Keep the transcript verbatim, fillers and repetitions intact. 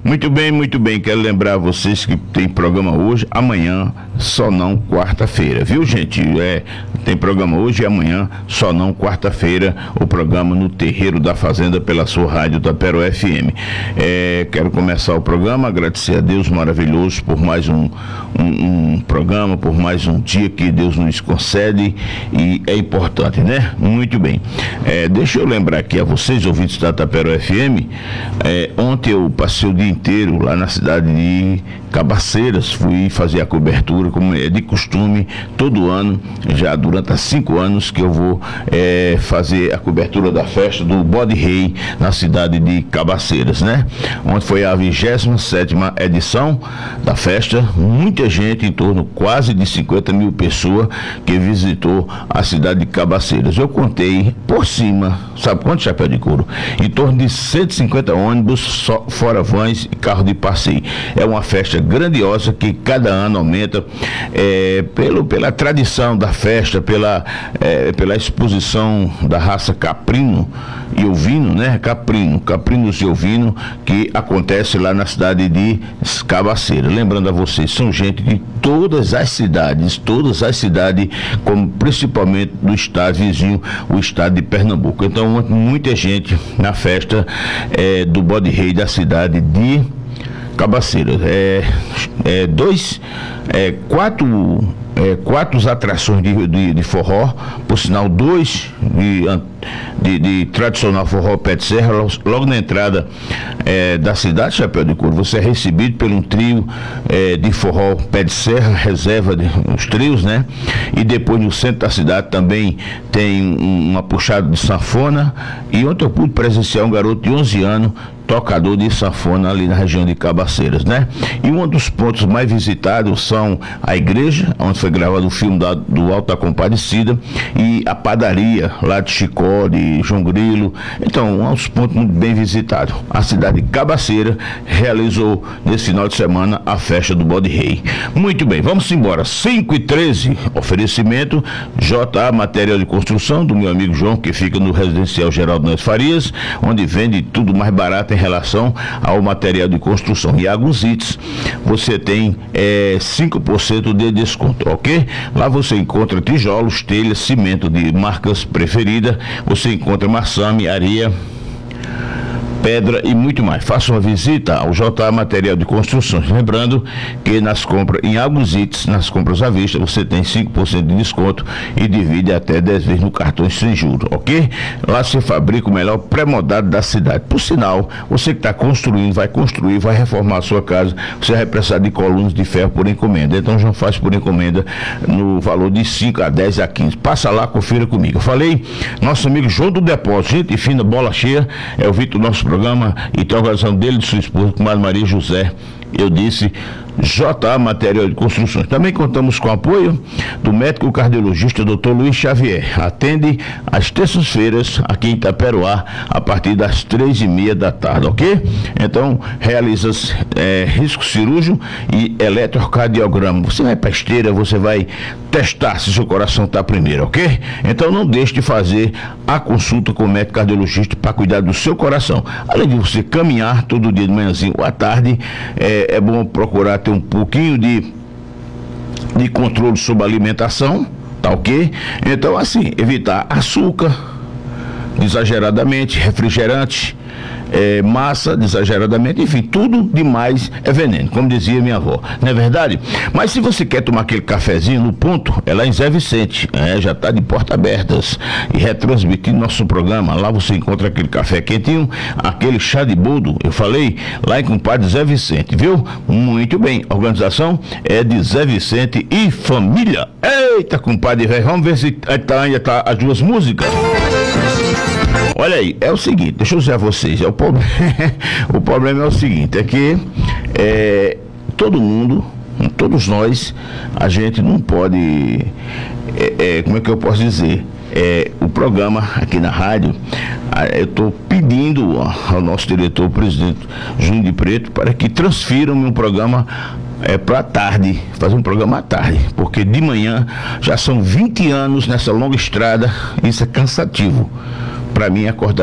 Muito bem, muito bem. Quero lembrar vocês que tem programa hoje, amanhã, só não quarta-feira, viu, gente? É, tem programa hoje e amanhã, só não quarta-feira, o programa no Terreiro da Fazenda pela sua rádio Tapero F M. É, quero começar o programa, agradecer a Deus maravilhoso por mais um, um, um programa, por mais um dia que Deus nos concede e é importante, né? Muito bem. É, deixa eu lembrar aqui a vocês, ouvintes da Tapero F M, é, ontem eu passei o dia inteiro lá na cidade de Cabaceiras, fui fazer a cobertura, como é de costume, todo ano, já durante há cinco anos que eu vou é, fazer a cobertura da festa do Bode Rei na cidade de Cabaceiras, né? Ontem foi a vigésima sétima edição da festa, muita gente, em torno quase de cinquenta mil pessoas que visitou a cidade de Cabaceiras. Eu contei por cima, sabe quanto chapéu de couro? Em torno de cento e cinquenta ônibus, só, fora vans e carro de passeio. É uma festa grandiosa que cada ano aumenta é, pelo, pela tradição da festa, pela, é, pela exposição da raça caprino e ovino, né? Caprino, caprinos e ovino, que acontece lá na cidade de Cabaceiras. Lembrando a vocês, são gente de todas as cidades, todas as cidades, como principalmente do estado vizinho, o estado de Pernambuco. Então, muita gente na festa é, do Bode Rei da cidade de Cabaceiras. É, é, dois, é, quatro, é, quatro atrações de, de, de forró, por sinal, dois de, de, de tradicional forró pé de serra, logo, logo na entrada é, da cidade, Chapéu de Couro. Você é recebido por um trio é, de forró pé de serra, reserva de, os trios, né? E depois no centro da cidade também tem um, uma puxada de sanfona. E ontem eu pude presenciar um garoto de onze anos, tocador de sanfona ali na região de Cabaceiras, né? E um dos pontos mais visitados são a igreja, onde foi gravado o filme da, do Alto da Compadecida, e a padaria lá de Chicó, de João Grilo. Então, um dos pontos muito bem visitados. A cidade de Cabaceira realizou nesse final de semana a festa do Bode Rei. Muito bem, vamos embora. cinco e treze, oferecimento J A Material de Construção, do meu amigo João, que fica no Residencial Geraldo Neves Farias, onde vende tudo mais barato em relação ao material de construção. E Aguzites, você tem é, cinco por cento de desconto, ok? Lá você encontra tijolos, telhas, cimento de marcas preferidas, você encontra maçame, areia, pedra e muito mais. Faça uma visita ao J A Material de Construções. Lembrando que nas compras em Aguzites, nas compras à vista, você tem cinco por cento de desconto e divide até dez vezes no cartão sem juros, ok? Lá você fabrica o melhor pré-moldado da cidade. Por sinal, você que está construindo, vai construir, vai reformar a sua casa, você vai precisar de colunas de ferro por encomenda. Então já faz por encomenda no valor de cinco a dez a quinze. Passa lá, confira comigo. Eu falei, nosso amigo João do Depósito, gente fina, bola cheia, é o Vitor do nosso programa. programa e tem a organização dele, de sua esposa, com a Maria José. Eu disse J A Material de Construções. Também contamos com o apoio do médico cardiologista doutor Luiz Xavier. Atende às terças-feiras aqui em Itaperuá a partir das três e meia da tarde, ok? Então, realiza é, risco cirúrgico e eletrocardiograma. Você vai para a esteira, você vai testar se seu coração está primeiro, ok? Então, não deixe de fazer a consulta com o médico cardiologista para cuidar do seu coração. Além de você caminhar todo dia de manhãzinho ou à tarde, é, é bom procurar ter um pouquinho de, de controle sobre a alimentação, tá ok? Então, assim, evitar açúcar exageradamente, refrigerante, é, massa exageradamente, enfim, tudo demais é veneno, como dizia minha avó, não é verdade? Mas se você quer tomar aquele cafezinho no ponto, é lá em Zé Vicente, é, já está de portas abertas e retransmitindo nosso programa. Lá você encontra aquele café quentinho, aquele chá de boldo, eu falei, lá em compadre Zé Vicente, viu? Muito bem, a organização é de Zé Vicente e família. Eita, compadre, vamos ver se tá, ainda tá as duas músicas. Olha aí, é o seguinte, deixa eu dizer a vocês, é o, pro... o problema é o seguinte, é que é, todo mundo, todos nós, a gente não pode, é, é, como é que eu posso dizer, é, o programa aqui na rádio, eu estou pedindo ao nosso diretor, o presidente Júnior de Preto, para que transfiram um programa é, para tarde, fazer um programa à tarde, porque de manhã já são vinte anos nessa longa estrada, isso é cansativo. Para mim, acordar